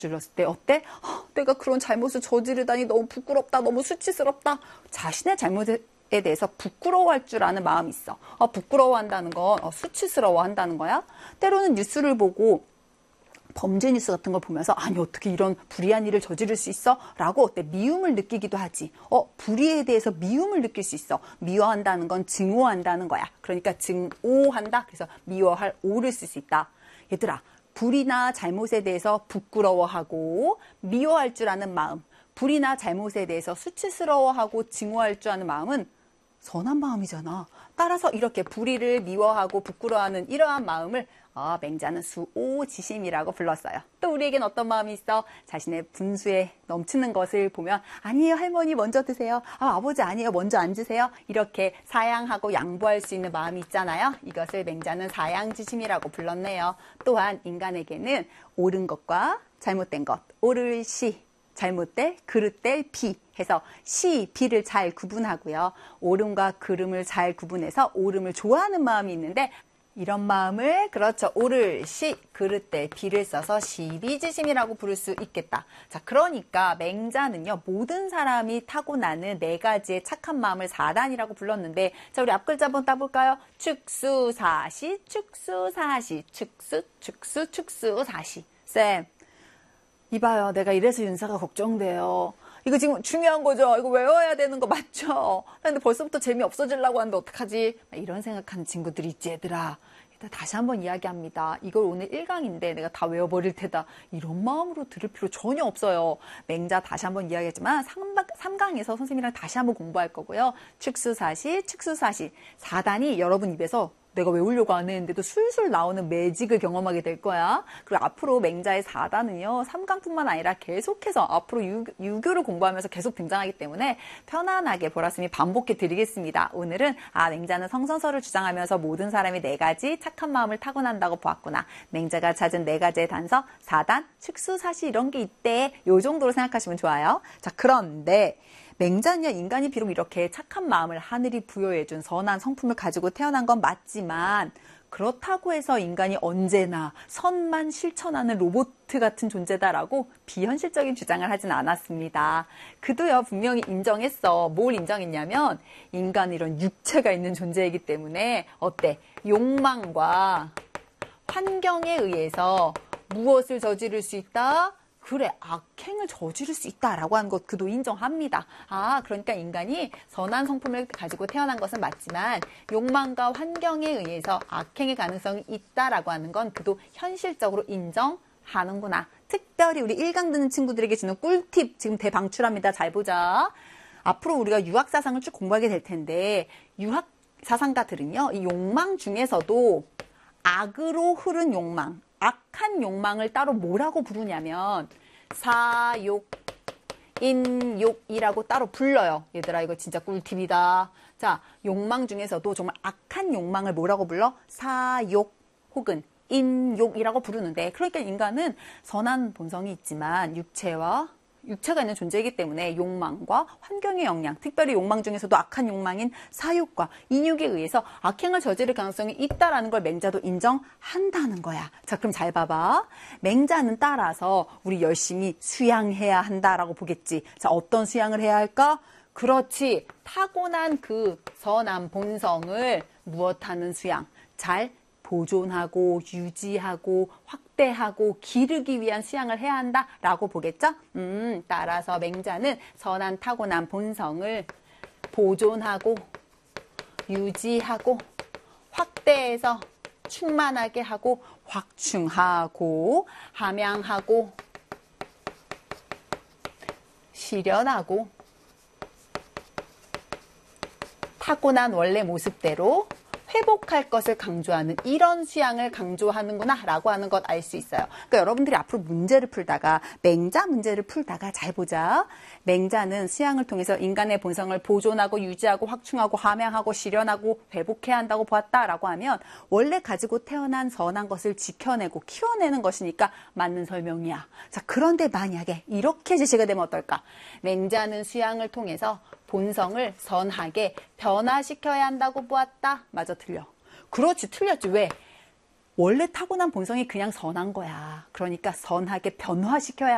저질렀을 때 어때? 내가 그런 잘못을 저지르다니 너무 부끄럽다, 너무 수치스럽다. 자신의 잘못에 대해서 부끄러워할 줄 아는 마음이 있어. 부끄러워한다는 건 수치스러워한다는 거야. 때로는 뉴스를 보고 범죄 뉴스 같은 걸 보면서 아니 어떻게 이런 불의한 일을 저지를 수 있어? 라고 어때? 미움을 느끼기도 하지. 불의에 대해서 미움을 느낄 수 있어. 미워한다는 건 증오한다는 거야. 그러니까 증오한다. 그래서 미워할 오를 쓸 수 있다. 얘들아, 불의나 잘못에 대해서 부끄러워하고 미워할 줄 아는 마음, 불의나 잘못에 대해서 수치스러워하고 증오할 줄 아는 마음은 선한 마음이잖아. 따라서 이렇게 불의를 미워하고 부끄러워하는 이러한 마음을 맹자는 수오지심이라고 불렀어요. 또 우리에겐 어떤 마음이 있어? 자신의 분수에 넘치는 것을 보면 아니에요 할머니 먼저 드세요. 아버지 아니에요 먼저 앉으세요. 이렇게 사양하고 양보할 수 있는 마음이 있잖아요. 이것을 맹자는 사양지심이라고 불렀네요. 또한 인간에게는 옳은 것과 잘못된 것, 옳을 시, 잘못될, 그릇될 비 해서 시, 비를 잘 구분하고요. 옳음과 그름을 잘 구분해서 옳음을 좋아하는 마음이 있는데 이런 마음을 그렇죠. 옳을 시, 그릇될 비를 써서 시비지심이라고 부를 수 있겠다. 자, 그러니까 맹자는요. 모든 사람이 타고나는 네 가지의 착한 마음을 사단이라고 불렀는데 자, 우리 앞글자 한번 따볼까요? 축수사시, 축수사시, 축수사시. 쌤, 이봐요. 내가 이래서 윤사가 걱정돼요. 이거 지금 중요한 거죠. 이거 외워야 되는 거 맞죠? 근데 벌써부터 재미 없어지려고 하는데 어떡하지? 이런 생각하는 친구들이 있지, 얘들아. 일단 다시 한번 이야기합니다. 이걸 오늘 1강인데 내가 다 외워버릴 테다. 이런 마음으로 들을 필요 전혀 없어요. 맹자 다시 한번 이야기했지만 3강에서 선생님이랑 다시 한번 공부할 거고요. 축수사시, 축수사시. 사단이 여러분 입에서 내가 외우려고 안 했는데도 술술 나오는 매직을 경험하게 될 거야. 그리고 앞으로 맹자의 4단은요. 3강뿐만 아니라 계속해서 앞으로 유교를 공부하면서 계속 등장하기 때문에 편안하게 보라쌤이 반복해 드리겠습니다. 오늘은 맹자는 성선설을 주장하면서 모든 사람이 네 가지 착한 마음을 타고난다고 보았구나. 맹자가 찾은 네 가지의 단서 4단, 축수사시 이런 게 있대. 요 정도로 생각하시면 좋아요. 자, 그런데 맹자는요, 인간이 비록 이렇게 착한 마음을 하늘이 부여해준 선한 성품을 가지고 태어난 건 맞지만 그렇다고 해서 인간이 언제나 선만 실천하는 로봇 같은 존재다라고 비현실적인 주장을 하진 않았습니다. 그도요, 분명히 인정했어. 뭘 인정했냐면 인간은 이런 육체가 있는 존재이기 때문에 어때? 욕망과 환경에 의해서 무엇을 저지를 수 있다? 그래, 악행을 저지를 수 있다라고 하는 것 그도 인정합니다. 그러니까 인간이 선한 성품을 가지고 태어난 것은 맞지만 욕망과 환경에 의해서 악행의 가능성이 있다라고 하는 건 그도 현실적으로 인정하는구나. 특별히 우리 1강 듣는 친구들에게 주는 꿀팁 지금 대방출합니다. 잘 보자. 앞으로 우리가 유학사상을 쭉 공부하게 될 텐데 유학사상가들은요. 이 욕망 중에서도 악으로 흐른 욕망, 악한 욕망을 따로 뭐라고 부르냐면 사욕, 인욕이라고 따로 불러요. 얘들아 이거 진짜 꿀팁이다. 자, 욕망 중에서도 정말 악한 욕망을 뭐라고 불러? 사욕 혹은 인욕이라고 부르는데 그러니까 인간은 선한 본성이 있지만 육체가 있는 존재이기 때문에 욕망과 환경의 영향, 특별히 욕망 중에서도 악한 욕망인 사욕과 인욕에 의해서 악행을 저지를 가능성이 있다라는 걸 맹자도 인정한다는 거야. 자, 그럼 잘 봐봐. 맹자는 따라서 우리 열심히 수양해야 한다라고 보겠지. 자, 어떤 수양을 해야 할까? 그렇지. 타고난 그 선한 본성을 무엇하는 수양? 잘 보존하고 유지하고 확대하고 기르기 위한 수양을 해야 한다라고 보겠죠? 따라서 맹자는 선한 타고난 본성을 보존하고 유지하고 확대해서 충만하게 하고 확충하고 함양하고 실현하고 타고난 원래 모습대로 회복할 것을 강조하는 이런 수양을 강조하는구나 라고 하는 것 알 수 있어요. 그러니까 여러분들이 앞으로 맹자 문제를 풀다가 잘 보자. 맹자는 수양을 통해서 인간의 본성을 보존하고 유지하고 확충하고 함양하고 실현하고 회복해야 한다고 보았다라고 하면 원래 가지고 태어난 선한 것을 지켜내고 키워내는 것이니까 맞는 설명이야. 자, 그런데 만약에 이렇게 제시가 되면 어떨까? 맹자는 수양을 통해서 본성을 선하게 변화시켜야 한다고 보았다. 맞아, 틀려. 그렇지, 틀렸지. 왜? 원래 타고난 본성이 그냥 선한 거야. 그러니까 선하게 변화시켜야